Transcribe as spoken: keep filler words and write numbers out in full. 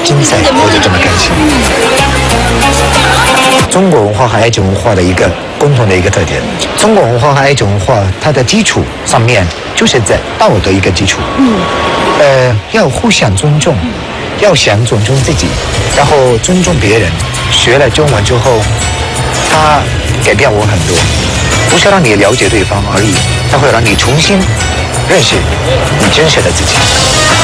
精彩或者这么开心。中国文化和埃及文化的一个共同的一个特点，中国文化和埃及文化它的基础上面就是在道德一个基础，嗯，呃，要互相尊重，要想尊重自己，然后尊重别人。学了中文之后，它改变我很多，不是让你了解对方而已，它会让你重新认识你真实的自己。